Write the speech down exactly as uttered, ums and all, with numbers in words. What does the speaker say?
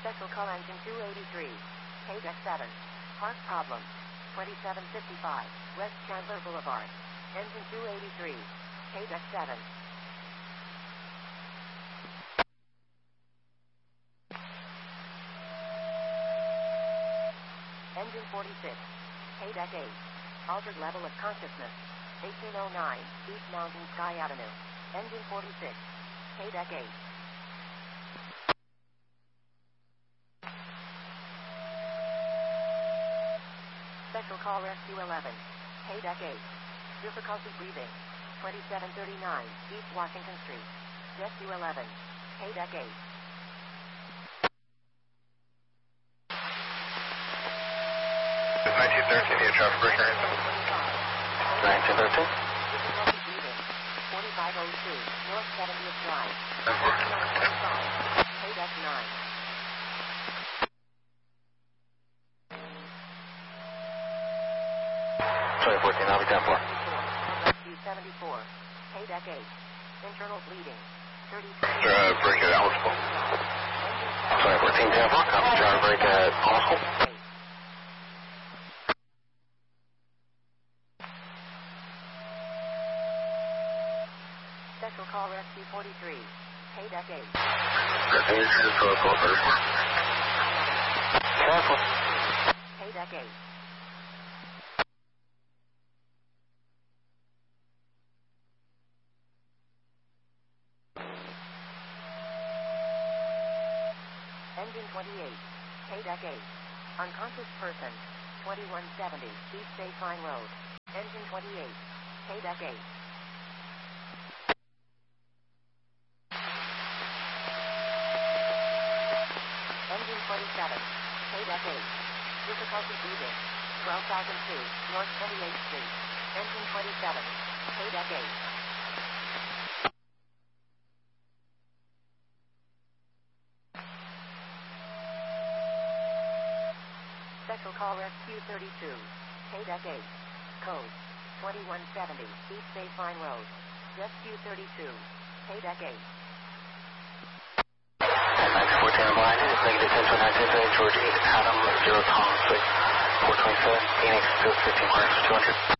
Special call engine two eighty-three. K deck seven. Park problem. twenty-seven fifty-five. West Chandler Boulevard. Engine two eighty-three. K deck seven. Engine forty-six. K deck eight. Altered level of consciousness. eighteen oh nine. East Mountain Sky Avenue. Engine forty-six. K deck eight. Special call rescue eleven. K deck eight. Difficulty breathing. twenty-seven thirty-nine East Washington Street. Rescue eleven. K deck eight. nineteen thirteen, you traffic breaker. nineteen thirteen. Difficulty breathing. forty-five oh two North seventieth Drive. K deck nine. Sorry, fourteen, I'll be ten four. Rescue seventy-four. K deck eight. Internal bleeding. thirty-three. Uh, break at eligible. Sorry, fourteen, ten four. Copy, driver break at Oswald. Special call rescue forty-three. K deck eight. Continue to protocol thirty-four. ten four. K deck eight. Engine twenty-eight. K deck eight. Unconscious person. twenty-one seventy East Baseline Road. Engine twenty-eight. K deck eight. Engine twenty-seven. K deck eight. Difficulty breathing. twelve thousand two North twenty-eighth Street. Engine twenty-seven. K deck eight. Special call rescue thirty-two. K deck eight. Code twenty-one seventy East Baseline Road. Rescue thirty-two. K deck eight. nineteen fourteen, line is negative ten twenty-nine ten George eight Adam zero Tom six four twenty-seven Phoenix two fifteen miles two hundred.